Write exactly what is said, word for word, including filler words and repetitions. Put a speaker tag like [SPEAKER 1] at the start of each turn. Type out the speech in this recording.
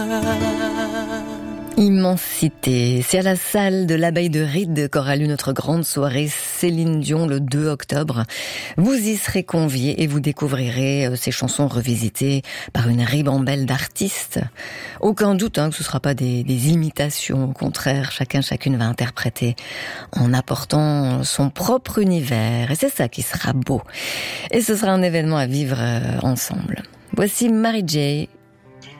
[SPEAKER 1] Immensité, c'est à la salle de l'Abbaye de Ried qu'aura lieu notre grande soirée Céline Dion le deux octobre. Vous y serez conviés et vous découvrirez ces chansons revisitées par une ribambelle d'artistes. Aucun doute hein, que ce ne sera pas des, des imitations, au contraire, chacun chacune va interpréter en apportant son propre univers et c'est ça qui sera beau. Et ce sera un événement à vivre ensemble. Voici Mary J.